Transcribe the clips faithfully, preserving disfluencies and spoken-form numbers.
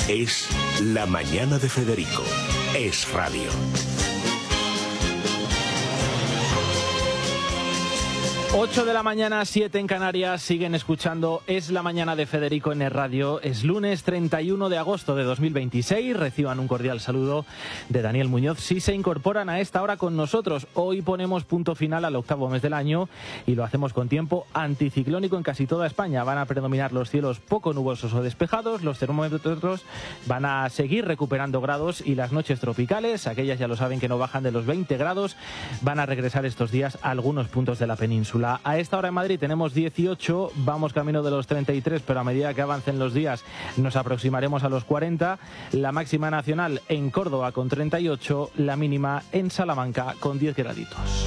Es La Mañana de Federico. Es radio. ocho de la mañana, siete en Canarias, siguen escuchando Es la Mañana de Federico en el radio. Es lunes treinta y uno de agosto de dos mil veintiséis. Reciban un cordial saludo de Daniel Muñoz. Si se incorporan a esta hora con nosotros, hoy ponemos punto final al octavo mes del año y lo hacemos con tiempo anticiclónico en casi toda España. Van a predominar los cielos poco nubosos o despejados, los termómetros van a seguir recuperando grados y las noches tropicales, aquellas ya lo saben que no bajan de los veinte grados, van a regresar estos días a algunos puntos de la península. A esta hora en Madrid tenemos dieciocho, vamos camino de los treinta y tres, pero a medida que avancen los días nos aproximaremos a los cuarenta. La máxima nacional en Córdoba con treinta y ocho, la mínima en Salamanca con diez graditos.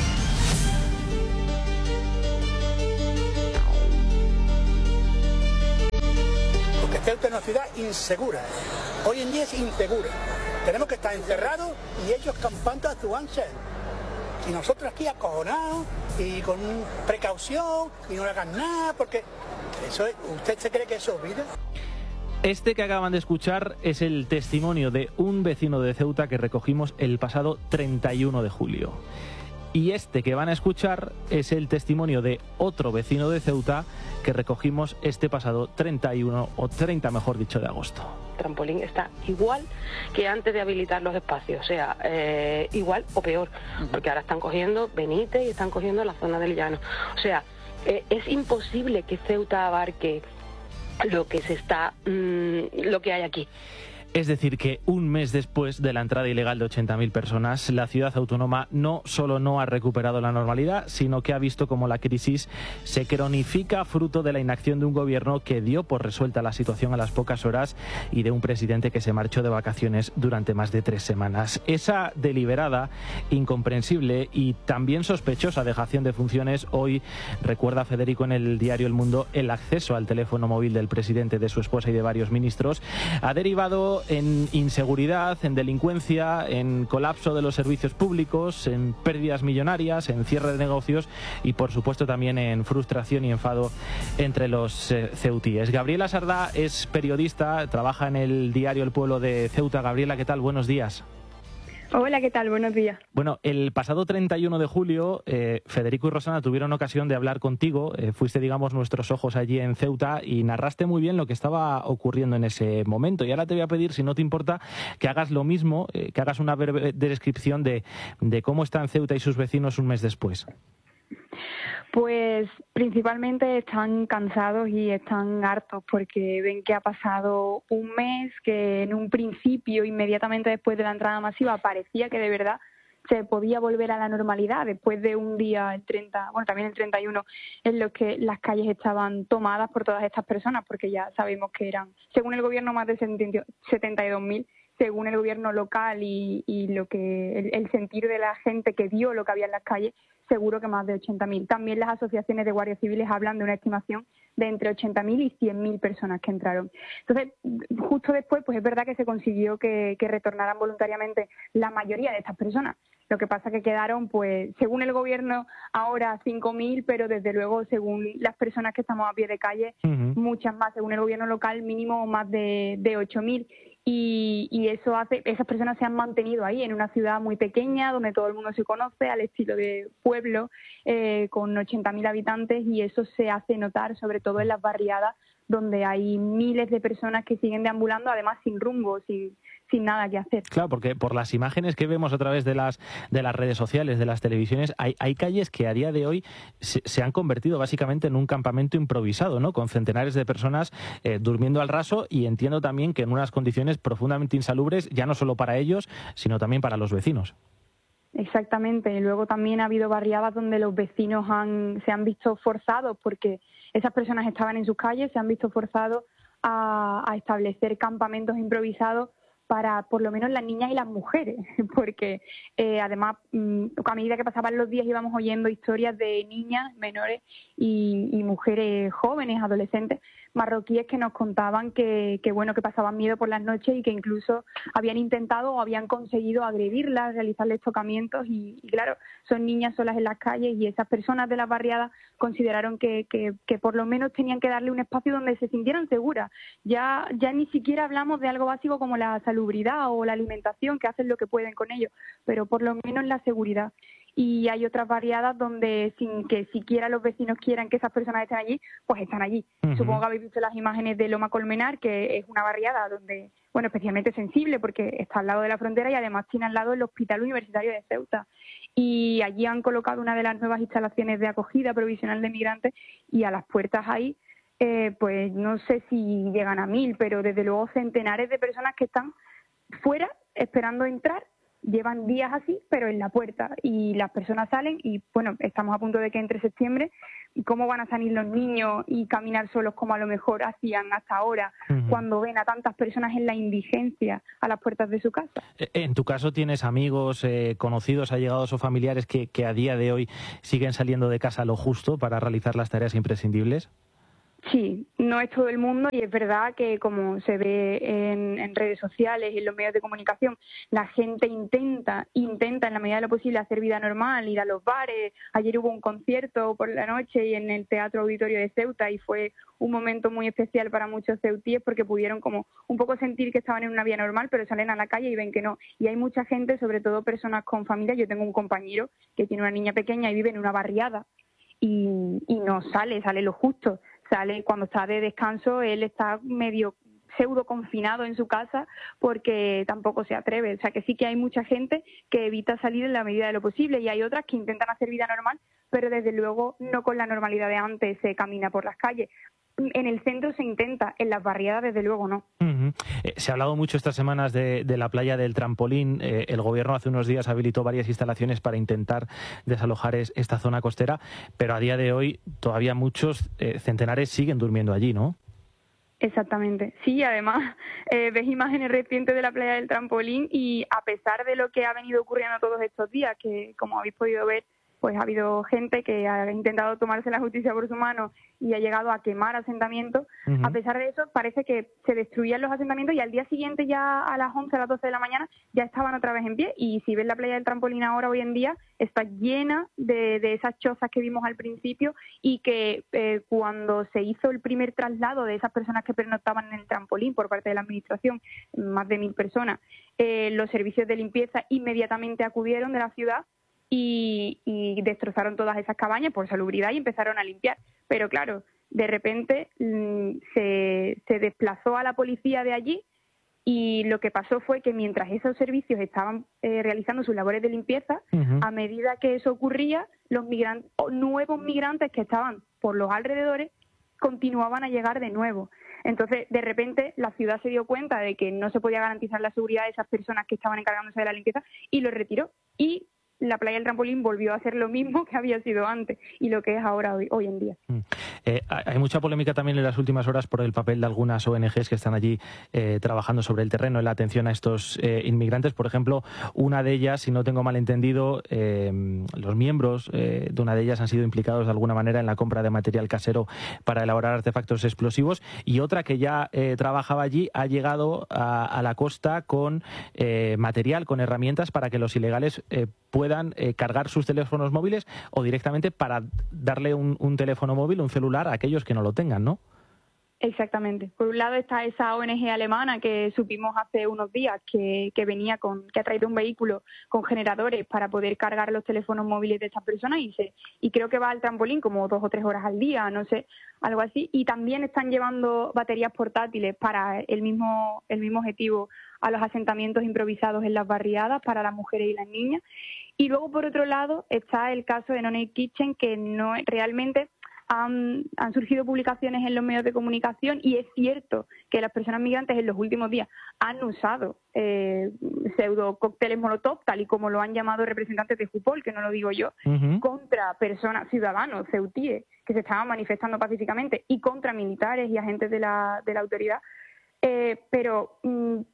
Porque Ceuta es una ciudad insegura, hoy en día es insegura. Tenemos que estar encerrados y ellos campando a su ansia. Y nosotros aquí acojonados y con precaución y no le hagan nada, porque eso es, ¿usted se cree que eso es vida? Este que acaban de escuchar es el testimonio de un vecino de Ceuta que recogimos el pasado treinta y uno de julio. Y este que van a escuchar es el testimonio de otro vecino de Ceuta que recogimos este pasado treinta y uno, o treinta mejor dicho, de agosto. Trampolín está igual que antes de habilitar los espacios, o sea, eh, igual o peor, porque ahora están cogiendo Benítez y están cogiendo la zona del Llano. O sea, eh, es imposible que Ceuta abarque lo que se está, mmm, lo que hay aquí. Es decir, que un mes después de la entrada ilegal de ochenta mil personas, la ciudad autónoma no solo no ha recuperado la normalidad, sino que ha visto cómo la crisis se cronifica fruto de la inacción de un gobierno que dio por resuelta la situación a las pocas horas y de un presidente que se marchó de vacaciones durante más de tres semanas. Esa deliberada, incomprensible y también sospechosa dejación de funciones hoy, recuerda Federico en el diario El Mundo, el acceso al teléfono móvil del presidente, de su esposa y de varios ministros, ha derivado en inseguridad, en delincuencia, en colapso de los servicios públicos, en pérdidas millonarias, en cierre de negocios y por supuesto también en frustración y enfado entre los eh, ceutíes. Gabriela Sardá es periodista, trabaja en el diario El Pueblo de Ceuta. Gabriela, ¿qué tal? Buenos días. Hola, ¿qué tal? Buenos días. Bueno, el pasado treinta y uno de julio, eh, Federico y Rosana tuvieron ocasión de hablar contigo. Eh, fuiste, digamos, nuestros ojos allí en Ceuta y narraste muy bien lo que estaba ocurriendo en ese momento. Y ahora te voy a pedir, si no te importa, que hagas lo mismo, eh, que hagas una breve descripción de, de cómo están Ceuta y sus vecinos un mes después. Pues principalmente están cansados y están hartos porque ven que ha pasado un mes, que en un principio, inmediatamente después de la entrada masiva, parecía que de verdad se podía volver a la normalidad después de un día, el treinta, bueno, también el treinta y uno, en los que las calles estaban tomadas por todas estas personas, porque ya sabemos que eran, según el gobierno, más de setenta y dos mil, según el gobierno local y, y lo que el, el sentir de la gente que vio lo que había en las calles, seguro que más de ochenta mil. También las asociaciones de guardias civiles hablan de una estimación de entre ochenta mil y cien mil personas que entraron. Entonces, justo después, pues es verdad que se consiguió que, que retornaran voluntariamente la mayoría de estas personas. Lo que pasa que quedaron, pues, según el gobierno, ahora cinco mil, pero desde luego, según las personas que estamos a pie de calle, uh-huh. muchas más. Según el gobierno local, mínimo más de, de ocho mil. Y, y eso hace, esas personas se han mantenido ahí, en una ciudad muy pequeña, donde todo el mundo se conoce, al estilo de pueblo, eh, con ochenta mil habitantes, y eso se hace notar, sobre todo en las barriadas, donde hay miles de personas que siguen deambulando, además sin rumbo, sin, sin nada que hacer. Claro, porque por las imágenes que vemos a través de las de las redes sociales, de las televisiones, hay, hay calles que a día de hoy se, se han convertido básicamente en un campamento improvisado, ¿no? Con centenares de personas eh, durmiendo al raso, y entiendo también que en unas condiciones profundamente insalubres, ya no solo para ellos, sino también para los vecinos. Exactamente. Y luego también ha habido barriadas donde los vecinos han, se han visto forzados, porque esas personas estaban en sus calles, se han visto forzados a, a establecer campamentos improvisados para por lo menos las niñas y las mujeres, porque eh, además mm, a medida que pasaban los días íbamos oyendo historias de niñas menores y, y mujeres jóvenes, adolescentes marroquíes que nos contaban que, que bueno que pasaban miedo por las noches y que incluso habían intentado o habían conseguido agredirlas, realizarles tocamientos y, y claro, son niñas solas en las calles y esas personas de las barriadas consideraron que, que, que por lo menos tenían que darle un espacio donde se sintieran seguras. Ya, ya ni siquiera hablamos de algo básico como la salubridad o la alimentación, que hacen lo que pueden con ello, pero por lo menos la seguridad. Y hay otras barriadas donde sin que siquiera los vecinos quieran que esas personas estén allí, pues están allí. Uh-huh. Supongo que habéis visto las imágenes de Loma Colmenar, que es una barriada donde, bueno, especialmente sensible porque está al lado de la frontera y además tiene al lado el Hospital Universitario de Ceuta. Y allí han colocado una de las nuevas instalaciones de acogida provisional de migrantes y a las puertas ahí, eh, pues no sé si llegan a mil, pero desde luego centenares de personas que están fuera esperando entrar. Llevan días así, pero en la puerta, y las personas salen y, bueno, estamos a punto de que entre septiembre, ¿cómo van a salir los niños y caminar solos como a lo mejor hacían hasta ahora, uh-huh. cuando ven a tantas personas en la indigencia a las puertas de su casa? En tu caso, ¿tienes amigos, eh, conocidos, allegados o familiares que, que a día de hoy siguen saliendo de casa lo justo para realizar las tareas imprescindibles? Sí, no es todo el mundo y es verdad que como se ve en, en redes sociales y en los medios de comunicación, la gente intenta, intenta en la medida de lo posible hacer vida normal, ir a los bares. Ayer hubo un concierto por la noche y en el Teatro Auditorio de Ceuta y fue un momento muy especial para muchos ceutíes porque pudieron como un poco sentir que estaban en una vida normal, pero salen a la calle y ven que no. Y hay mucha gente, sobre todo personas con familia. Yo tengo un compañero que tiene una niña pequeña y vive en una barriada y, y no sale, sale lo justo. Sale cuando está de descanso, él está medio pseudo confinado en su casa porque tampoco se atreve. O sea que sí que hay mucha gente que evita salir en la medida de lo posible y hay otras que intentan hacer vida normal, pero desde luego no con la normalidad de antes se camina por las calles. En el centro se intenta, en las barriadas desde luego no. Uh-huh. Eh, se ha hablado mucho estas semanas de, de la playa del Trampolín. Eh, el gobierno hace unos días habilitó varias instalaciones para intentar desalojar es, esta zona costera, pero a día de hoy todavía muchos eh, centenares siguen durmiendo allí, ¿no? Exactamente. Sí, además eh, ves imágenes recientes de la playa del Trampolín y a pesar de lo que ha venido ocurriendo todos estos días, que como habéis podido ver, pues ha habido gente que ha intentado tomarse la justicia por su mano y ha llegado a quemar asentamientos. Uh-huh. A pesar de eso, parece que se destruían los asentamientos y al día siguiente, ya a las once, a las doce de la mañana, ya estaban otra vez en pie. Y si ves la playa del Trampolín ahora, hoy en día, está llena de, de esas chozas que vimos al principio y que eh, cuando se hizo el primer traslado de esas personas que pernoctaban en el Trampolín por parte de la Administración, más de mil personas, eh, los servicios de limpieza inmediatamente acudieron de la ciudad Y, y destrozaron todas esas cabañas por salubridad y empezaron a limpiar. Pero claro, de repente mmm, se, se desplazó a la policía de allí y lo que pasó fue que mientras esos servicios estaban eh, realizando sus labores de limpieza, uh-huh. a medida que eso ocurría, los migrantes, nuevos migrantes que estaban por los alrededores continuaban a llegar de nuevo. Entonces, de repente, la ciudad se dio cuenta de que no se podía garantizar la seguridad de esas personas que estaban encargándose de la limpieza y lo retiró. Y la playa del Trampolín volvió a ser lo mismo que había sido antes y lo que es ahora hoy, hoy en día. Mm. Eh, hay mucha polémica también en las últimas horas por el papel de algunas O N Ges que están allí eh, trabajando sobre el terreno en la atención a estos eh, inmigrantes. Por ejemplo, una de ellas, si no tengo mal entendido, eh, los miembros eh, de una de ellas han sido implicados de alguna manera en la compra de material casero para elaborar artefactos explosivos, y otra que ya eh, trabajaba allí ha llegado a, a la costa con eh, material, con herramientas para que los ilegales eh, puedan eh, cargar sus teléfonos móviles o directamente para darle un, un teléfono móvil, un celular a aquellos que no lo tengan, ¿no? Exactamente. Por un lado está esa O N Ge alemana que supimos hace unos días que, que venía con, que ha traído un vehículo con generadores para poder cargar los teléfonos móviles de estas personas y se, y creo que va al Trampolín como dos o tres horas al día, no sé, algo así. Y también están llevando baterías portátiles para el mismo, el mismo objetivo a los asentamientos improvisados en las barriadas para las mujeres y las niñas. Y luego, por otro lado, está el caso de No Name Kitchen, que no realmente han, han surgido publicaciones en los medios de comunicación y es cierto que las personas migrantes en los últimos días han usado eh, pseudo cócteles molotov, tal y como lo han llamado representantes de Jupol, que no lo digo yo, uh-huh. contra personas, ciudadanos, ceutíes, que se estaban manifestando pacíficamente y contra militares y agentes de la, de la autoridad. Eh, pero... Mm,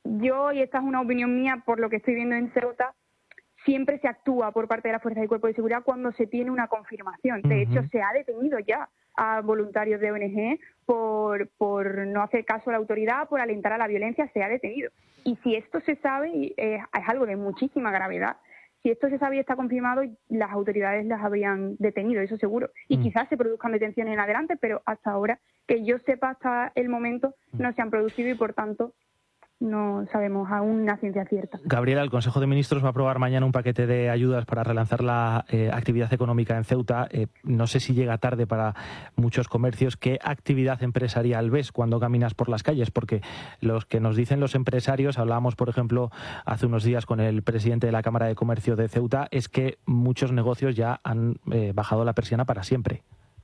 yo, y esta es una opinión mía por lo que estoy viendo en Ceuta, siempre se actúa por parte de las fuerzas y cuerpos de seguridad cuando se tiene una confirmación. De hecho, se ha detenido ya a voluntarios de O N G por, por no hacer caso a la autoridad, por alentar a la violencia, se ha detenido. Y si esto se sabe, eh, es algo de muchísima gravedad. Si esto se sabe y está confirmado, las autoridades las habrían detenido, eso seguro. Y mm. quizás se produzcan detenciones en adelante, pero hasta ahora, que yo sepa hasta el momento, no se han producido y, por tanto, no sabemos aún una ciencia cierta. Gabriela, el Consejo de Ministros va a aprobar mañana un paquete de ayudas para relanzar la eh, actividad económica en Ceuta. Eh, no sé si llega tarde para muchos comercios. ¿Qué actividad empresarial ves cuando caminas por las calles? Porque los que nos dicen los empresarios, hablábamos, por ejemplo, hace unos días con el presidente de la Cámara de Comercio de Ceuta, es que muchos negocios ya han eh, bajado la persiana para siempre.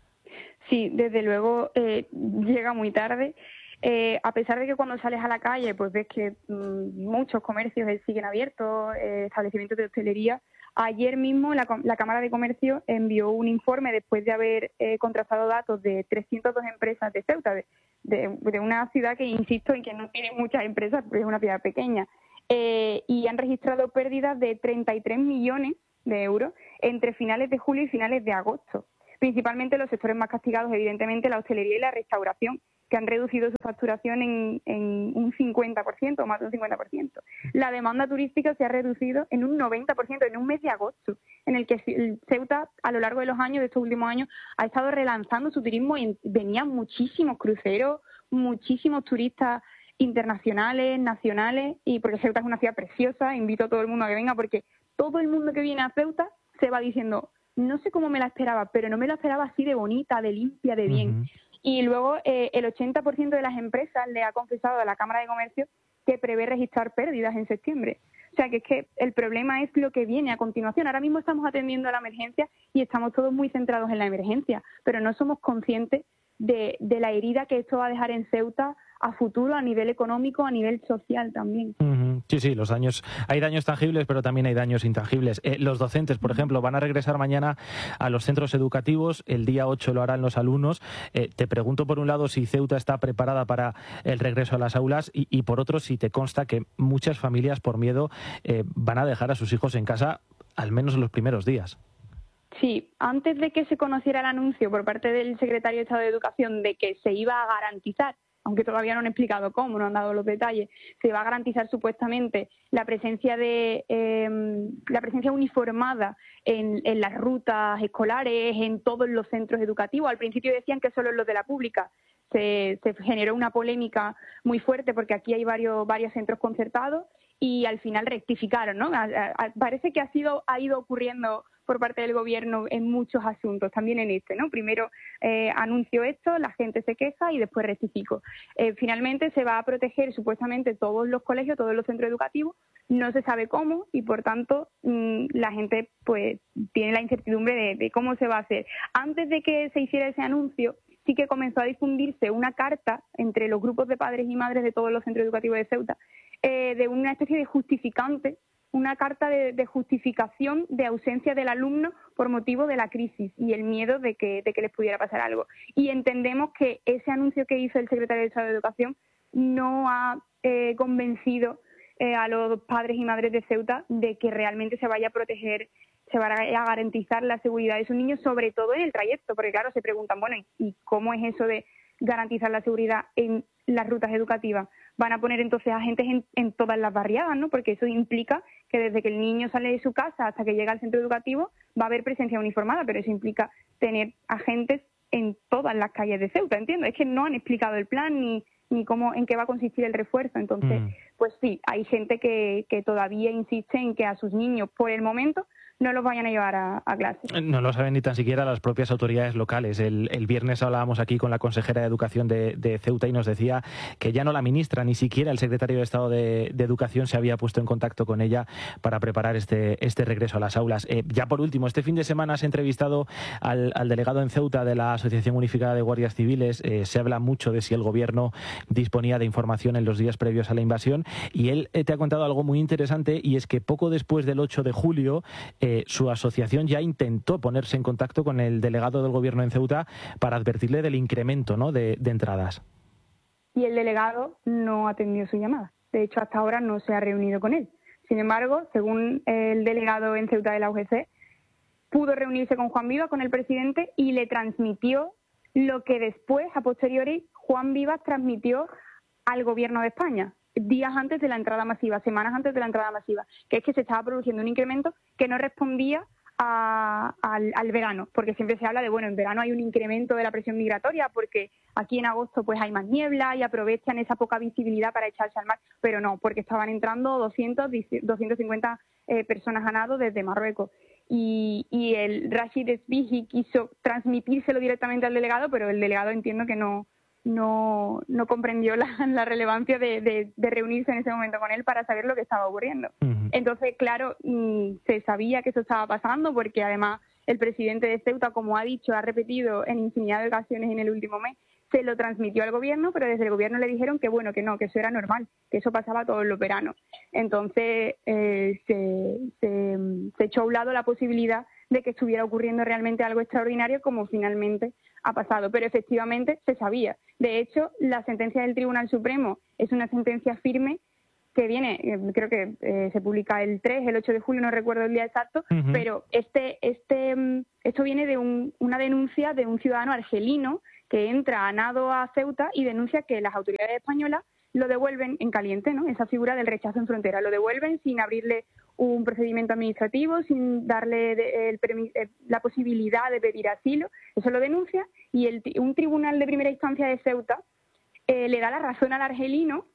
Sí, desde luego eh, llega muy tarde. Eh, a pesar de que cuando sales a la calle pues ves que mmm, muchos comercios eh, siguen abiertos, eh, establecimientos de hostelería. Ayer mismo la, la Cámara de Comercio envió un informe después de haber eh, contrastado datos de trescientas dos empresas de Ceuta, de, de, de una ciudad que, insisto, en que no tiene muchas empresas, pero es una ciudad pequeña, eh, y han registrado pérdidas de treinta y tres millones de euros entre finales de julio y finales de agosto. Principalmente los sectores más castigados, evidentemente, la hostelería y la restauración, que han reducido su facturación en, en un cincuenta por ciento o más de un cincuenta por ciento. La demanda turística se ha reducido en un noventa por ciento en un mes de agosto, en el que Ceuta, a lo largo de los años, de estos últimos años, ha estado relanzando su turismo y venían muchísimos cruceros, muchísimos turistas internacionales, nacionales, y porque Ceuta es una ciudad preciosa, invito a todo el mundo a que venga, porque todo el mundo que viene a Ceuta se va diciendo, no sé cómo me la esperaba, pero no me la esperaba así de bonita, de limpia, de bien. Uh-huh. Y luego eh, el ochenta por ciento de las empresas le ha confesado a la Cámara de Comercio que prevé registrar pérdidas en septiembre. O sea, que es que el problema es lo que viene a continuación. Ahora mismo estamos atendiendo a la emergencia y estamos todos muy centrados en la emergencia, pero no somos conscientes de, de la herida que esto va a dejar en Ceuta a futuro, a nivel económico, a nivel social también. Uh-huh. Sí, sí, los daños, hay daños tangibles, pero también hay daños intangibles. Eh, los docentes, por ejemplo, van a regresar mañana a los centros educativos, el día ocho lo harán los alumnos. Eh, te pregunto, por un lado, si Ceuta está preparada para el regreso a las aulas y, y por otro, si te consta que muchas familias, por miedo, eh, van a dejar a sus hijos en casa, al menos en los primeros días. Sí, antes de que se conociera el anuncio por parte del secretario de Estado de Educación de que se iba a garantizar, aunque todavía no han explicado cómo, no han dado los detalles, se va a garantizar supuestamente la presencia de eh, la presencia uniformada en, en las rutas escolares, en todos los centros educativos. Al principio decían que solo en los de la pública. Se, se generó una polémica muy fuerte porque aquí hay varios varios centros concertados y al final rectificaron, ¿no? A, a, parece que ha sido ha ido ocurriendo por parte del gobierno en muchos asuntos, también en este, ¿no? Primero eh, anuncio esto, la gente se queja y después rectifico. Eh, finalmente se va a proteger supuestamente todos los colegios, todos los centros educativos, no se sabe cómo y por tanto mmm, la gente pues tiene la incertidumbre de, de cómo se va a hacer. Antes de que se hiciera ese anuncio, sí que comenzó a difundirse una carta entre los grupos de padres y madres de todos los centros educativos de Ceuta, eh, de una especie de justificante, una carta de, de justificación de ausencia del alumno por motivo de la crisis y el miedo de que, de que les pudiera pasar algo. Y entendemos que ese anuncio que hizo el secretario de Estado de Educación no ha eh, convencido eh, a los padres y madres de Ceuta de que realmente se vaya a proteger, se va a garantizar la seguridad de sus niños, sobre todo en el trayecto, porque claro, se preguntan, bueno, ¿y cómo es eso de garantizar la seguridad en las rutas educativas? Van a poner entonces agentes en, en todas las barriadas, ¿no? Porque eso implica que desde que el niño sale de su casa hasta que llega al centro educativo va a haber presencia uniformada, pero eso implica tener agentes en todas las calles de Ceuta, ¿entiendes? Es que no han explicado el plan ni, ni cómo, en qué va a consistir el refuerzo. Entonces, mm. pues sí, hay gente que, que todavía insiste en que a sus niños, por el momento, no los vayan a llevar a, a clase. No lo saben ni tan siquiera las propias autoridades locales. El, el viernes hablábamos aquí con la consejera de Educación de, de Ceuta y nos decía que ya no la ministra, ni siquiera el secretario de Estado de, de Educación se había puesto en contacto con ella para preparar este, este regreso a las aulas. Eh, ya por último, este fin de semana has entrevistado al, al delegado en Ceuta de la Asociación Unificada de Guardias Civiles. Eh, se habla mucho de si el gobierno disponía de información en los días previos a la invasión y él eh, te ha contado algo muy interesante y es que poco después del ocho de julio Eh, su asociación ya intentó ponerse en contacto con el delegado del gobierno en Ceuta para advertirle del incremento, ¿no?, de, de entradas. Y el delegado no atendió su llamada. De hecho, hasta ahora no se ha reunido con él. Sin embargo, según el delegado en Ceuta de la U G C, pudo reunirse con Juan Vivas, con el presidente, y le transmitió lo que después, a posteriori, Juan Vivas transmitió al gobierno de España, días antes de la entrada masiva, semanas antes de la entrada masiva, que es que se estaba produciendo un incremento que no respondía a, al, al verano, porque siempre se habla de, bueno, en verano hay un incremento de la presión migratoria porque aquí en agosto pues hay más niebla y aprovechan esa poca visibilidad para echarse al mar, pero no, porque estaban entrando doscientas, doscientas cincuenta eh, personas a nado desde Marruecos. Y, y el Rashid Sbihi quiso transmitírselo directamente al delegado, pero el delegado entiendo que no no, no comprendió la, la relevancia de, de, de reunirse en ese momento con él para saber lo que estaba ocurriendo. Uh-huh. Entonces, claro, se sabía que eso estaba pasando porque además el presidente de Ceuta, como ha dicho, ha repetido en infinidad de ocasiones en el último mes, se lo transmitió al gobierno, pero desde el gobierno le dijeron que bueno, que no, que eso era normal, que eso pasaba todos los veranos. Entonces eh, se, se, se echó a un lado la posibilidad de que estuviera ocurriendo realmente algo extraordinario como finalmente ha pasado, pero efectivamente se sabía. De hecho, la sentencia del Tribunal Supremo es una sentencia firme que viene, eh, creo que eh, se publica el tres, el ocho de julio, no recuerdo el día exacto, uh-huh. pero este, este, esto viene de un, una denuncia de un ciudadano argelino que entra a nado a Ceuta y denuncia que las autoridades españolas lo devuelven en caliente, ¿no? Esa figura del rechazo en frontera, lo devuelven sin abrirle un procedimiento administrativo, sin darle de, el, el, la posibilidad de pedir asilo, eso lo denuncia, y el, un tribunal de primera instancia de Ceuta eh, le da la razón al argelino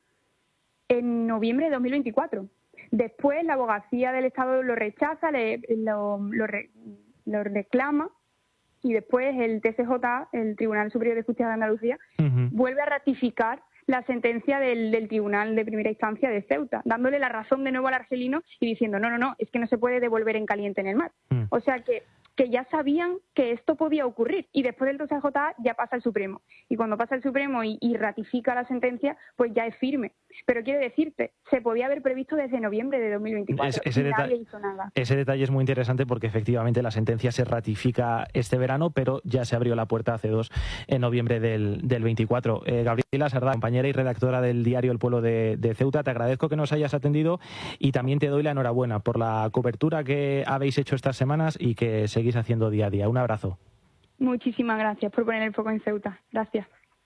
en noviembre de dos mil veinticuatro. Después la abogacía del Estado lo rechaza, le, lo, lo, re, lo reclama, y después el T C J, el Tribunal Superior de Justicia de Andalucía, uh-huh. vuelve a ratificar la sentencia del, del Tribunal de Primera Instancia de Ceuta, dándole la razón de nuevo al argelino y diciendo, no, no, no, es que no se puede devolver en caliente en el mar. Uh-huh. O sea que que ya sabían que esto podía ocurrir, y después del T C J ya pasa el Supremo, y cuando pasa el Supremo y, y ratifica la sentencia, pues ya es firme. Pero quiero decirte, se podía haber previsto desde noviembre de dos mil veinticuatro, es, ese, y nadie hizo nada. Ese detalle es muy interesante porque efectivamente la sentencia se ratifica este verano, pero ya se abrió la puerta hace dos, en noviembre del, del veinticuatro. Eh, Gabriela Sardá, compañera y redactora del diario El Pueblo de, de Ceuta, te agradezco que nos hayas atendido y también te doy la enhorabuena por la cobertura que habéis hecho estas semanas y que seguís haciendo día a día. Un abrazo. Muchísimas gracias por poner el foco en Ceuta. Gracias.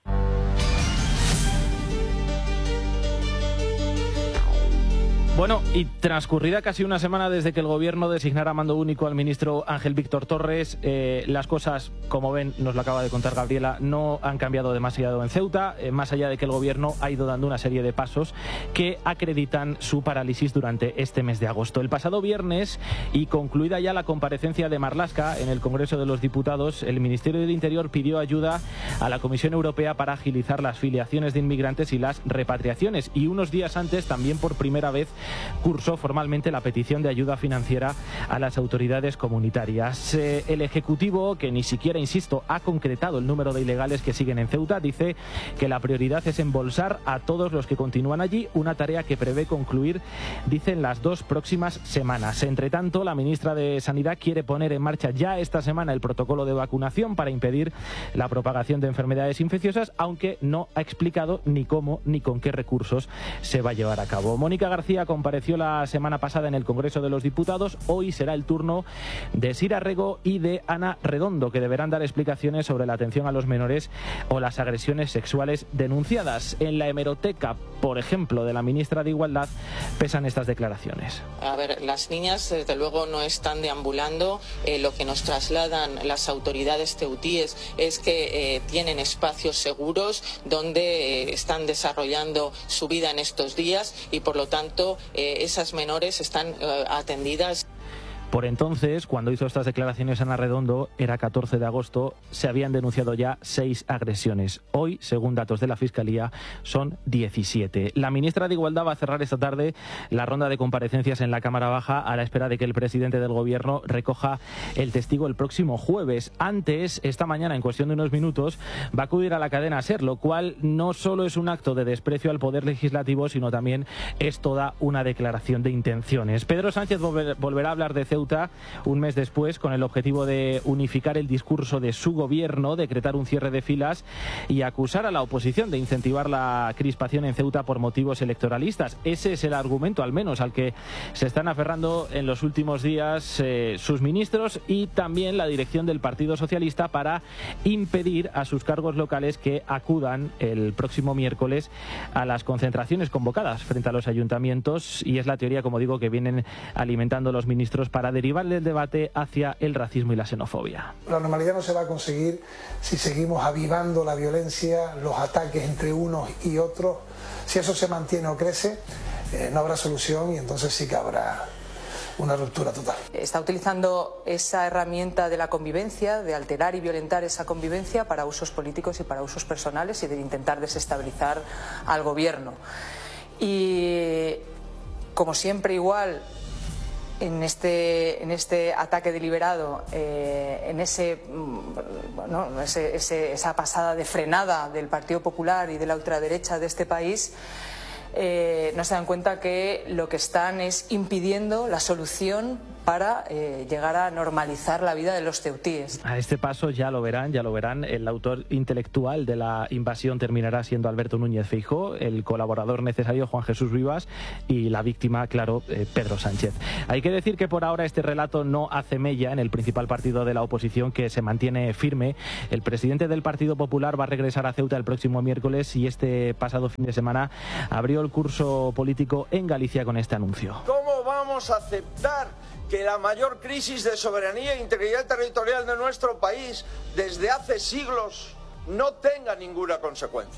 Bueno, y transcurrida casi una semana desde que el gobierno designara mando único al ministro Ángel Víctor Torres, eh, las cosas, como ven, nos lo acaba de contar Gabriela, no han cambiado demasiado en Ceuta, eh, más allá de que el gobierno ha ido dando una serie de pasos que acreditan su parálisis durante este mes de agosto. El pasado viernes, y concluida ya la comparecencia de Marlaska en el Congreso de los Diputados, el Ministerio del Interior pidió ayuda a la Comisión Europea para agilizar las filiaciones de inmigrantes y las repatriaciones, y unos días antes, también por primera vez, cursó formalmente la petición de ayuda financiera a las autoridades comunitarias. Eh, el Ejecutivo, que ni siquiera, insisto, ha concretado el número de ilegales que siguen en Ceuta, dice que la prioridad es embolsar a todos los que continúan allí, una tarea que prevé concluir, dicen, las dos próximas semanas. Entre tanto, la ministra de Sanidad quiere poner en marcha ya esta semana el protocolo de vacunación para impedir la propagación de enfermedades infecciosas, aunque no ha explicado ni cómo ni con qué recursos se va a llevar a cabo. Mónica García compareció la semana pasada en el Congreso de los Diputados. Hoy será el turno de Sira Rego y de Ana Redondo, que deberán dar explicaciones sobre la atención a los menores o las agresiones sexuales denunciadas. En la hemeroteca, por ejemplo, de la ministra de Igualdad, pesan estas declaraciones. A ver, las niñas desde luego no están deambulando. Eh, lo que nos trasladan las autoridades ceutíes es que eh, tienen espacios seguros donde eh, están desarrollando su vida en estos días, y por lo tanto Eh, esas menores están eh, atendidas. Por entonces, cuando hizo estas declaraciones Ana Redondo, era catorce de agosto, se habían denunciado ya seis agresiones. Hoy, según datos de la Fiscalía, son diecisiete. La ministra de Igualdad va a cerrar esta tarde la ronda de comparecencias en la Cámara Baja a la espera de que el presidente del Gobierno recoja el testigo el próximo jueves. Antes, esta mañana, en cuestión de unos minutos, va a acudir a la cadena SER, lo cual no solo es un acto de desprecio al Poder Legislativo, sino también es toda una declaración de intenciones. Pedro Sánchez volver, volverá a hablar de Ceuta Ceuta un mes después, con el objetivo de unificar el discurso de su gobierno, decretar un cierre de filas y acusar a la oposición de incentivar la crispación en Ceuta por motivos electoralistas. Ese es el argumento, al menos, al que se están aferrando en los últimos días eh, sus ministros y también la dirección del Partido Socialista para impedir a sus cargos locales que acudan el próximo miércoles a las concentraciones convocadas frente a los ayuntamientos, y es la teoría, como digo, que vienen alimentando los ministros para derivar del debate hacia el racismo y la xenofobia. La normalidad no se va a conseguir si seguimos avivando la violencia, los ataques entre unos y otros. Si eso se mantiene o crece, eh, no habrá solución y entonces sí que habrá una ruptura total. Está utilizando esa herramienta de la convivencia, de alterar y violentar esa convivencia para usos políticos y para usos personales y de intentar desestabilizar al gobierno. Y como siempre, igual en este, en este ataque deliberado, eh, en ese, bueno, ese, ese, esa pasada de frenada del Partido Popular y de la ultraderecha de este país, Eh, no se dan cuenta que lo que están es impidiendo la solución para eh, llegar a normalizar la vida de los ceutíes. A este paso ya lo verán, ya lo verán. El autor intelectual de la invasión terminará siendo Alberto Núñez Feijóo, el colaborador necesario Juan Jesús Rivas y la víctima, claro, eh, Pedro Sánchez. Hay que decir que por ahora este relato no hace mella en el principal partido de la oposición, que se mantiene firme. El presidente del Partido Popular va a regresar a Ceuta el próximo miércoles y este pasado fin de semana abrió el curso político en Galicia con este anuncio. ¿Cómo vamos a aceptar que la mayor crisis de soberanía e integridad territorial de nuestro país desde hace siglos no tenga ninguna consecuencia?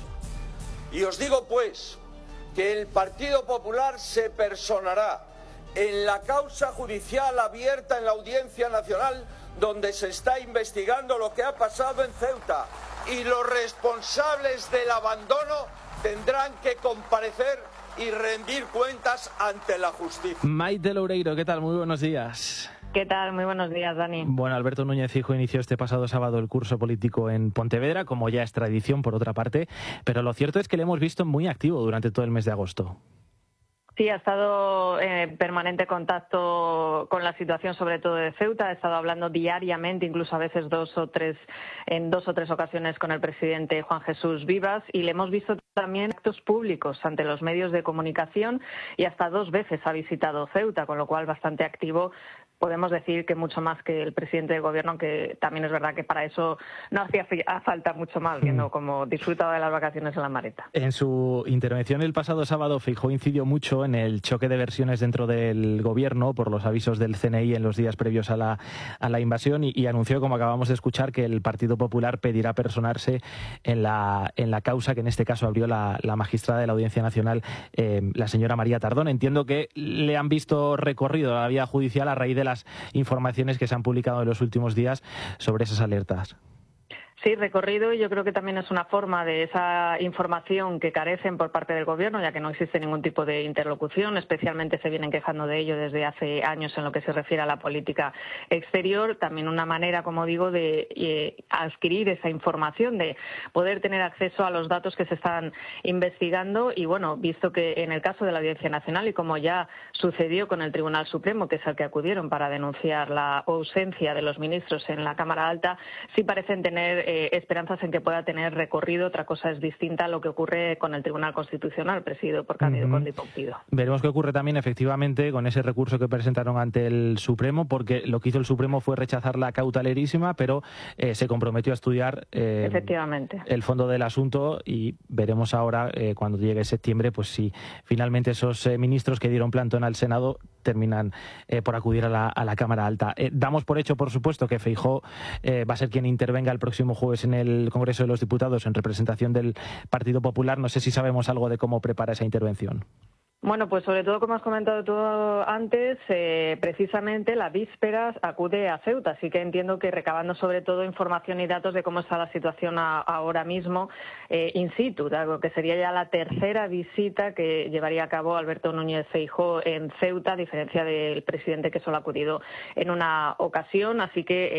Y os digo pues que el Partido Popular se personará en la causa judicial abierta en la Audiencia Nacional, donde se está investigando lo que ha pasado en Ceuta, y los responsables del abandono tendrán que comparecer y rendir cuentas ante la justicia. Maite Loureiro, ¿qué tal? Muy buenos días. ¿Qué tal? Muy buenos días, Dani. Bueno, Alberto Núñez Feijóo inició este pasado sábado el curso político en Pontevedra, como ya es tradición por otra parte, pero lo cierto es que le hemos visto muy activo durante todo el mes de agosto. Sí, ha estado en permanente contacto con la situación, sobre todo de Ceuta. Ha estado hablando diariamente, incluso a veces dos o tres, en dos o tres ocasiones con el presidente Juan Jesús Vivas, y le hemos visto también actos públicos ante los medios de comunicación y hasta dos veces ha visitado Ceuta, con lo cual bastante activo. Podemos decir que mucho más que el presidente del gobierno, aunque también es verdad que para eso no hacía falta mucho más, viendo cómo disfrutaba de las vacaciones en la Mareta. En su intervención el pasado sábado, Feijóo incidió mucho en el choque de versiones dentro del gobierno por los avisos del C N I en los días previos a la, a la invasión y, y anunció, como acabamos de escuchar, que el Partido Popular pedirá personarse en la, en la causa que en este caso abrió la, la magistrada de la Audiencia Nacional, eh, la señora María Tardón. Entiendo que le han visto recorrido la vía judicial a raíz de las informaciones que se han publicado en los últimos días sobre esas alertas. Sí, recorrido, y yo creo que también es una forma de esa información que carecen por parte del gobierno, ya que no existe ningún tipo de interlocución, especialmente se vienen quejando de ello desde hace años en lo que se refiere a la política exterior. También una manera, como digo, de eh, adquirir esa información, de poder tener acceso a los datos que se están investigando. Y bueno, visto que en el caso de la Audiencia Nacional, y como ya sucedió con el Tribunal Supremo, que es al que acudieron para denunciar la ausencia de los ministros en la Cámara Alta, sí parecen tener Eh, esperanzas en que pueda tener recorrido. Otra cosa es distinta a lo que ocurre con el Tribunal Constitucional, presidido por Cándido uh-huh. Conde y Pompido. Veremos qué ocurre también, efectivamente, con ese recurso que presentaron ante el Supremo, porque lo que hizo el Supremo fue rechazarla cautelerísima, pero eh, se comprometió a estudiar eh, Efectivamente. el fondo del asunto, y veremos ahora, eh, cuando llegue septiembre, pues si finalmente esos eh, ministros que dieron plantón al Senado terminan eh, por acudir a la, a la Cámara Alta. Eh, damos por hecho, por supuesto, que Feijóo eh, va a ser quien intervenga el próximo jueves en el Congreso de los Diputados en representación del Partido Popular. No sé si sabemos algo de cómo prepara esa intervención. Bueno, pues sobre todo, como has comentado tú antes, eh, precisamente la vísperas acude a Ceuta, así que entiendo que recabando sobre todo información y datos de cómo está la situación a, ahora mismo eh, in situ, algo que sería ya la tercera visita que llevaría a cabo Alberto Núñez Feijóo en Ceuta, a diferencia del presidente que solo ha acudido en una ocasión, así que eh,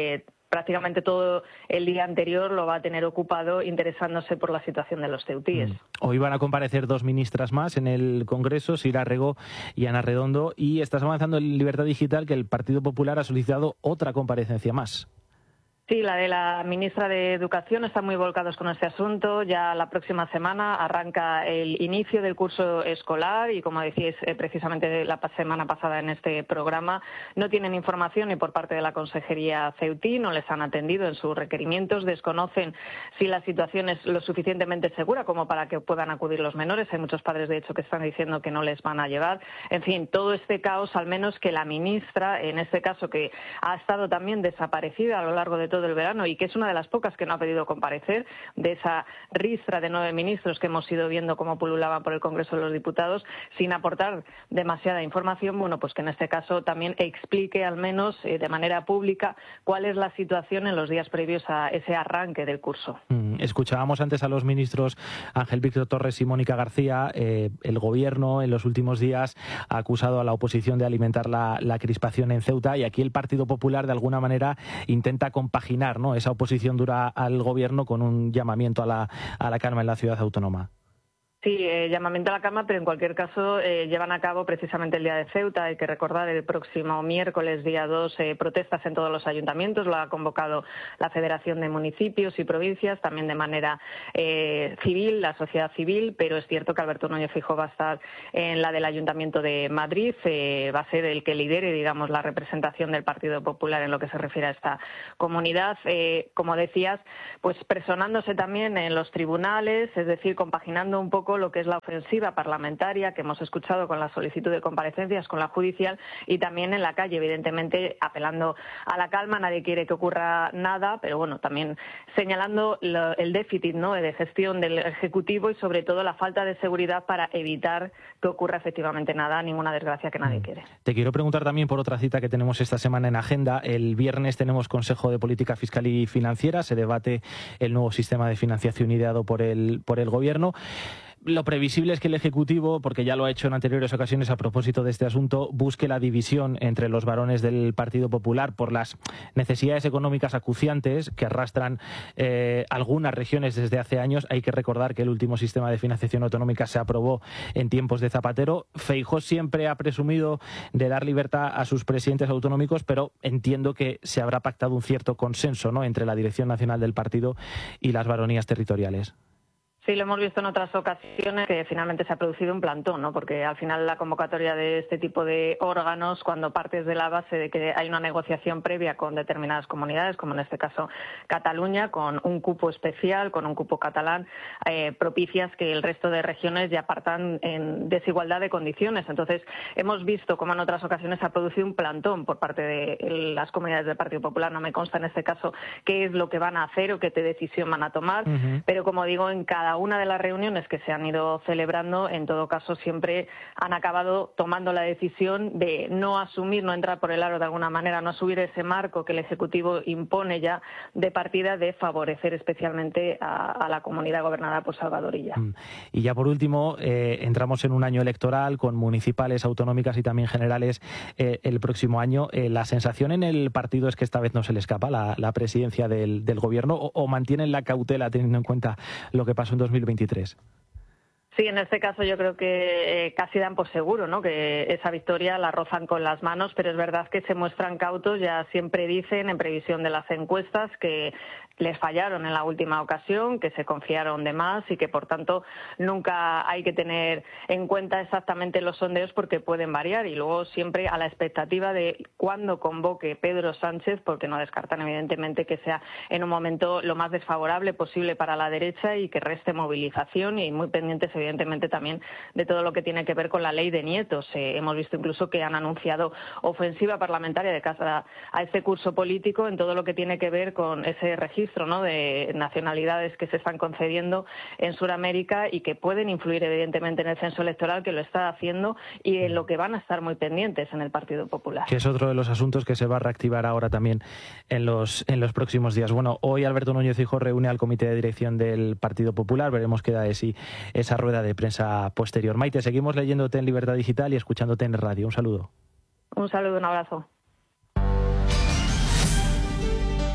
prácticamente todo el día anterior lo va a tener ocupado interesándose por la situación de los ceutíes. Hoy van a comparecer dos ministras más en el Congreso, Sira Rego y Ana Redondo, y estás avanzando en Libertad Digital que el Partido Popular ha solicitado otra comparecencia más. Sí, la de la ministra de Educación, están muy volcados con este asunto. Ya la próxima semana arranca el inicio del curso escolar y, como decíais eh, precisamente la semana pasada en este programa, no tienen información ni por parte de la Consejería ceutí, no les han atendido en sus requerimientos, desconocen si la situación es lo suficientemente segura como para que puedan acudir los menores. Hay muchos padres, de hecho, que están diciendo que no les van a llevar. En fin, todo este caos, al menos que la ministra, en este caso que ha estado también desaparecida a lo largo de todo del verano y que es una de las pocas que no ha pedido comparecer, de esa ristra de nueve ministros que hemos ido viendo cómo pululaban por el Congreso de los Diputados sin aportar demasiada información, bueno, pues que en este caso también explique al menos eh, de manera pública cuál es la situación en los días previos a ese arranque del curso. Mm, escuchábamos antes a los ministros Ángel Víctor Torres y Mónica García. Eh, el Gobierno en los últimos días ha acusado a la oposición de alimentar la, la crispación en Ceuta y aquí el Partido Popular de alguna manera intenta compaginar, ¿no?, esa oposición dura al Gobierno con un llamamiento a la, a la calma en la ciudad autónoma. Sí, eh, llamamiento a la calma, pero en cualquier caso eh, llevan a cabo precisamente el Día de Ceuta. Hay que recordar el próximo miércoles, día dos, eh, protestas en todos los ayuntamientos. Lo ha convocado la Federación de Municipios y Provincias, también de manera eh, civil, la sociedad civil, pero es cierto que Alberto Núñez Feijóo va a estar en la del Ayuntamiento de Madrid, eh, va a ser el que lidere, digamos, la representación del Partido Popular en lo que se refiere a esta comunidad. Eh, como decías, pues personándose también en los tribunales, es decir, compaginando un poco lo que es la ofensiva parlamentaria que hemos escuchado con la solicitud de comparecencias con la judicial y también en la calle, evidentemente apelando a la calma. Nadie quiere que ocurra nada, pero bueno, también señalando lo, el déficit, ¿no?, de gestión del Ejecutivo y sobre todo la falta de seguridad para evitar que ocurra efectivamente nada, ninguna desgracia que nadie quiere. Te quiero preguntar también por otra cita que tenemos esta semana en agenda. El viernes tenemos Consejo de Política Fiscal y Financiera, se debate el nuevo sistema de financiación ideado por el, por el Gobierno. Lo previsible es que el Ejecutivo, porque ya lo ha hecho en anteriores ocasiones a propósito de este asunto, busque la división entre los varones del Partido Popular por las necesidades económicas acuciantes que arrastran eh, algunas regiones desde hace años. Hay que recordar que el último sistema de financiación autonómica se aprobó en tiempos de Zapatero. Feijóo siempre ha presumido de dar libertad a sus presidentes autonómicos, pero entiendo que se habrá pactado un cierto consenso, ¿no?, entre la dirección nacional del partido y las baronías territoriales. Sí, lo hemos visto en otras ocasiones que finalmente se ha producido un plantón, ¿no? Porque al final la convocatoria de este tipo de órganos, cuando partes de la base de que hay una negociación previa con determinadas comunidades, como en este caso Cataluña, con un cupo especial, con un cupo catalán, eh, propicias que el resto de regiones ya partan en desigualdad de condiciones. Entonces, hemos visto cómo en otras ocasiones se ha producido un plantón por parte de las comunidades del Partido Popular. No me consta en este caso qué es lo que van a hacer o qué decisión van a tomar, uh-huh. pero como digo, en cada una de las reuniones que se han ido celebrando, en todo caso, siempre han acabado tomando la decisión de no asumir, no entrar por el aro de alguna manera, no subir ese marco que el Ejecutivo impone ya de partida de favorecer especialmente a, a la comunidad gobernada por Salvador Illa. Y ya por último, eh, entramos en un año electoral con municipales, autonómicas y también generales eh, el próximo año. Eh, la sensación en el partido es que esta vez no se le escapa la, la presidencia del, del Gobierno o, o mantienen la cautela teniendo en cuenta lo que pasó en dos mil veintitrés. Sí, en este caso yo creo que eh, casi dan por seguro, ¿no?, que esa victoria la rozan con las manos, pero es verdad que se muestran cautos. Ya siempre dicen, en previsión de las encuestas, que les fallaron en la última ocasión, que se confiaron de más y que, por tanto, nunca hay que tener en cuenta exactamente los sondeos porque pueden variar. Y luego siempre a la expectativa de cuándo convoque Pedro Sánchez, porque no descartan evidentemente que sea en un momento lo más desfavorable posible para la derecha y que reste movilización, y muy pendientes evidentemente también de todo lo que tiene que ver con la ley de nietos. Eh, hemos visto incluso que han anunciado ofensiva parlamentaria de cara a este curso político en todo lo que tiene que ver con ese registro, ¿no?, de nacionalidades que se están concediendo en Sudamérica y que pueden influir evidentemente en el censo electoral, que lo está haciendo, y en lo que van a estar muy pendientes en el Partido Popular. Que es otro de los asuntos que se va a reactivar ahora también en los, en los próximos días. Bueno, hoy Alberto Núñez Feijóo reúne al Comité de Dirección del Partido Popular. Veremos qué da de sí esa rueda de prensa posterior. Maite, seguimos leyéndote en Libertad Digital y escuchándote en radio. Un saludo. Un saludo, un abrazo.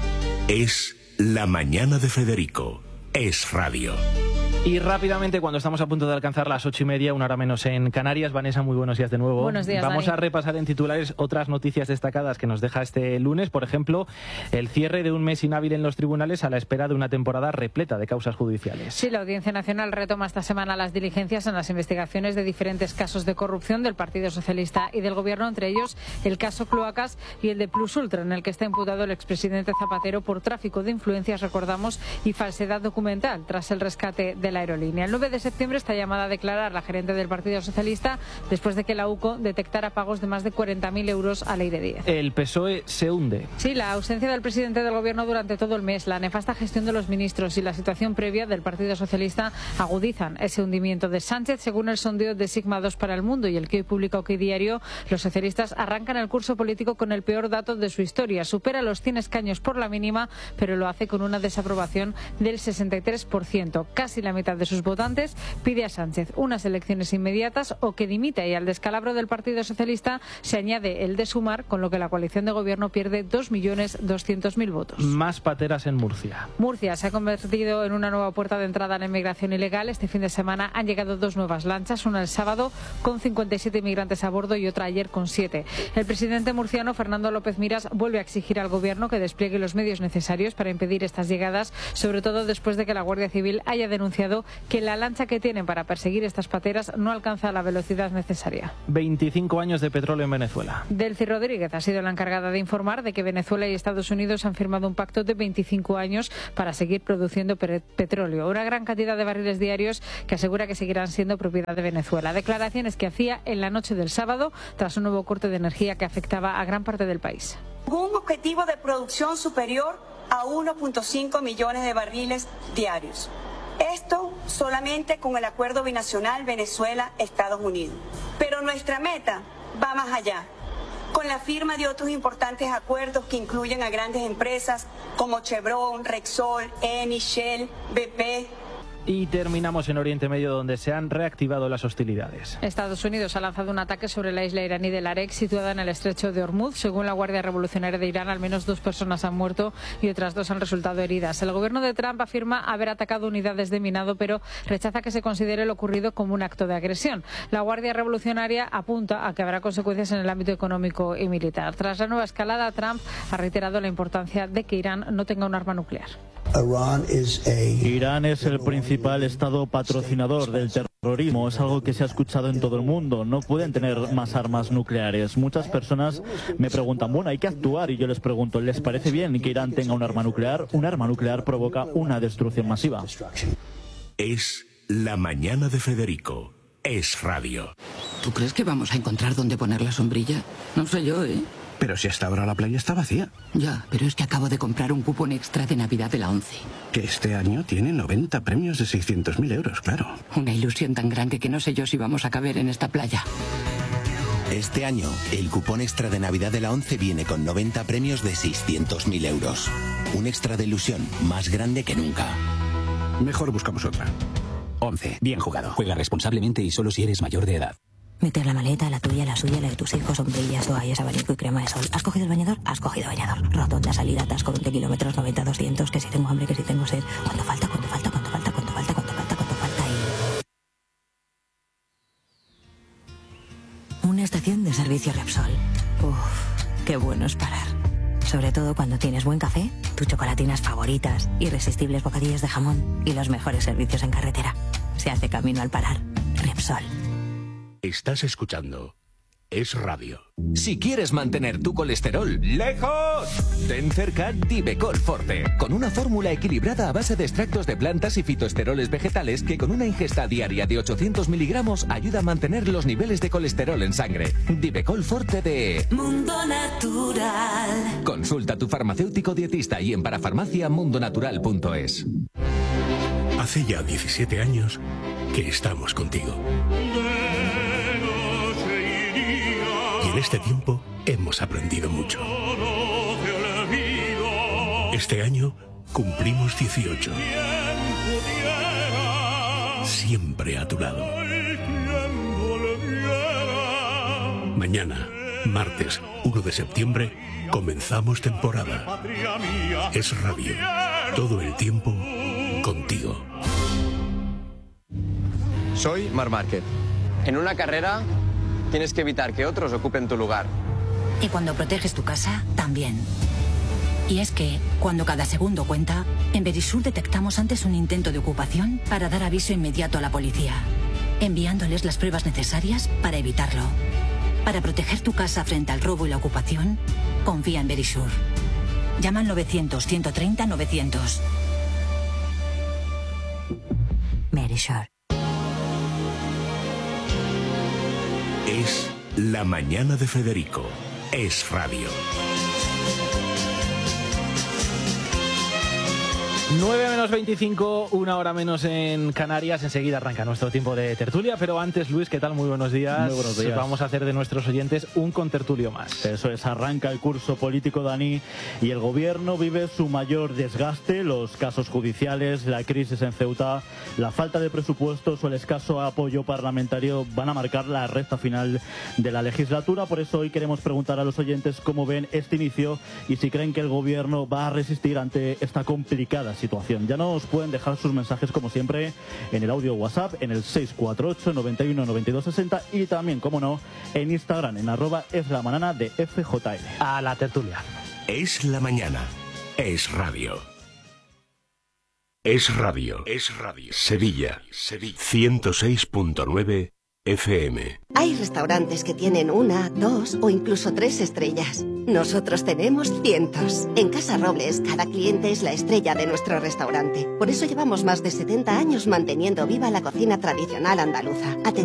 Es La Mañana de Federico. Es Radio. Y rápidamente, cuando estamos a punto de alcanzar las ocho y media, una hora menos en Canarias. Vanessa, muy buenos días de nuevo. Buenos días, Vamos Dani. a repasar en titulares otras noticias destacadas que nos deja este lunes. Por ejemplo, el cierre de un mes inhábil en los tribunales a la espera de una temporada repleta de causas judiciales. Sí, la Audiencia Nacional retoma esta semana las diligencias en las investigaciones de diferentes casos de corrupción del Partido Socialista y del Gobierno, entre ellos el caso Cloacas y el de Plus Ultra, en el que está imputado el expresidente Zapatero por tráfico de influencias, recordamos, y falsedad documental tras el rescate de la aerolínea. El nueve de septiembre está llamada a declarar la gerente del Partido Socialista después de que la U C O detectara pagos de más de cuarenta mil euros a Ley de Díez. El P S O E se hunde. Sí, la ausencia del presidente del Gobierno durante todo el mes, la nefasta gestión de los ministros y la situación previa del Partido Socialista agudizan ese hundimiento de Sánchez, según el sondeo de Sigma dos para El Mundo y el que hoy publica OK Diario. Los socialistas arrancan el curso político con el peor dato de su historia. Supera los cien escaños por la mínima, pero lo hace con una desaprobación del sesenta y tres por ciento. Casi la mitad de sus votantes pide a Sánchez unas elecciones inmediatas o que dimita, y al descalabro del Partido Socialista se añade el de Sumar, con lo que la coalición de gobierno pierde dos millones doscientos mil votos. Más pateras en Murcia. Murcia se ha convertido en una nueva puerta de entrada a la inmigración ilegal. Este fin de semana han llegado dos nuevas lanchas, una el sábado con cincuenta y siete inmigrantes a bordo y otra ayer con siete. El presidente murciano, Fernando López Miras, vuelve a exigir al gobierno que despliegue los medios necesarios para impedir estas llegadas, sobre todo después de que la Guardia Civil haya denunciado que la lancha que tienen para perseguir estas pateras no alcanza la velocidad necesaria. veinticinco años de petróleo en Venezuela. Delcy Rodríguez ha sido la encargada de informar de que Venezuela y Estados Unidos han firmado un pacto de veinticinco años para seguir produciendo petróleo. Una gran cantidad de barriles diarios que asegura que seguirán siendo propiedad de Venezuela. Declaraciones que hacía en la noche del sábado tras un nuevo corte de energía que afectaba a gran parte del país. Un objetivo de producción superior a uno punto cinco millones de barriles diarios. Esto solamente con el acuerdo binacional Venezuela-Estados Unidos. Pero nuestra meta va más allá, con la firma de otros importantes acuerdos que incluyen a grandes empresas como Chevron, Repsol, Eni, Shell, B P. Y terminamos en Oriente Medio, donde se han reactivado las hostilidades. Estados Unidos ha lanzado un ataque sobre la isla iraní de Larek, situada en el estrecho de Hormuz. Según la Guardia Revolucionaria de Irán, al menos dos personas han muerto y otras dos han resultado heridas. El gobierno de Trump afirma haber atacado unidades de minado, pero rechaza que se considere lo ocurrido como un acto de agresión. La Guardia Revolucionaria apunta a que habrá consecuencias en el ámbito económico y militar. Tras la nueva escalada, Trump ha reiterado la importancia de que Irán no tenga un arma nuclear. Irán es el principal estado patrocinador del terrorismo. Es algo que se ha escuchado en todo el mundo. No pueden tener más armas nucleares. Muchas personas me preguntan, bueno, hay que actuar. Y yo les pregunto, ¿les parece bien que Irán tenga un arma nuclear? Un arma nuclear provoca una destrucción masiva. Es La Mañana de Federico. Es Radio. ¿Tú crees que vamos a encontrar dónde poner la sombrilla? No sé yo, ¿eh? Pero si hasta ahora la playa está vacía. Ya, pero es que acabo de comprar un cupón extra de Navidad de la ONCE. Que este año tiene noventa premios de seiscientos mil euros, claro. Una ilusión tan grande que no sé yo si vamos a caber en esta playa. Este año, el cupón extra de Navidad de la ONCE viene con noventa premios de seiscientos mil euros. Un extra de ilusión más grande que nunca. Mejor buscamos otra. ONCE. Bien jugado. Juega responsablemente y solo si eres mayor de edad. Meter la maleta, la tuya, la suya, la de tus hijos, sombrillas, toallas, abanico y crema de sol. ¿Has cogido el bañador? Has cogido bañador. Rotonda, salida, atasco, veinte kilómetros, noventa, doscientos, que si tengo hambre, que si tengo sed. ¿Cuánto falta? ¿Cuánto falta? ¿Cuánto falta? ¿Cuánto falta? ¿Cuánto falta? ¿Cuánto falta? Y... Una estación de servicio Repsol. Uf, qué bueno es parar. Sobre todo cuando tienes buen café, tus chocolatinas favoritas, irresistibles bocadillos de jamón y los mejores servicios en carretera. Se hace camino al parar. Repsol. Estás escuchando Es Radio. Si quieres mantener tu colesterol lejos, ten cerca Divecol Forte, con una fórmula equilibrada a base de extractos de plantas y fitoesteroles vegetales que con una ingesta diaria de ochocientos miligramos ayuda a mantener los niveles de colesterol en sangre. Divecol Forte de Mundo Natural. Consulta a tu farmacéutico dietista y en parafarmacia mundonatural punto es. Hace ya diecisiete años que estamos contigo. En este tiempo hemos aprendido mucho. Este año cumplimos dieciocho. Siempre a tu lado. Mañana Martes uno de septiembre comenzamos temporada. Es Radio. Todo el tiempo contigo. Soy Marc Márquez. En una carrera tienes que evitar que otros ocupen tu lugar. Y cuando proteges tu casa, también. Y es que, cuando cada segundo cuenta, en Verisur detectamos antes un intento de ocupación para dar aviso inmediato a la policía, enviándoles las pruebas necesarias para evitarlo. Para proteger tu casa frente al robo y la ocupación, confía en Verisur. Llama al novecientos, ciento treinta, novecientos. Verisur. Es la mañana de Federico. Es Radio. nueve menos veinticinco, una hora menos en Canarias. Enseguida arranca nuestro tiempo de tertulia, pero antes, Luis, ¿qué tal? Muy buenos días. Muy buenos días. Vamos a hacer de nuestros oyentes un contertulio más. Eso es, arranca el curso político, Dani, y el gobierno vive su mayor desgaste. Los casos judiciales, la crisis en Ceuta, la falta de presupuestos o el escaso apoyo parlamentario van a marcar la recta final de la legislatura. Por eso hoy queremos preguntar a los oyentes cómo ven este inicio y si creen que el gobierno va a resistir ante esta complicada situación. Ya nos pueden dejar sus mensajes, como siempre, en el audio WhatsApp, en el seis cuatro ocho, noventa y uno, noventa y dos, sesenta, y también, como no, en Instagram, en arroba es la mañana de F J L. A la tertulia. Es la mañana. Es Radio. Es Radio. Es Radio. Sevilla. Sevilla. ciento seis punto nueve F M. Hay restaurantes que tienen una, dos o incluso tres estrellas. Nosotros tenemos cientos. En Casa Robles, cada cliente es la estrella de nuestro restaurante. Por eso llevamos más de setenta años manteniendo viva la cocina tradicional andaluza.